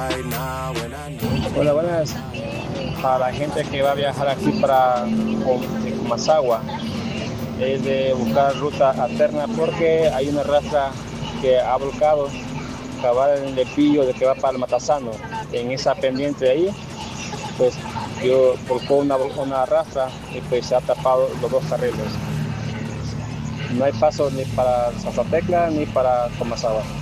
Hola, buenas. Para la gente que va a viajar aquí para Comasagua, es de buscar ruta alterna porque hay una rastra que ha volcado, cabal en el pillo de que va para el Matasano. En esa pendiente de ahí, pues yo volcó una rastra y pues se ha tapado los dos carriles. No hay paso ni para Santa Tecla ni para Comasagua.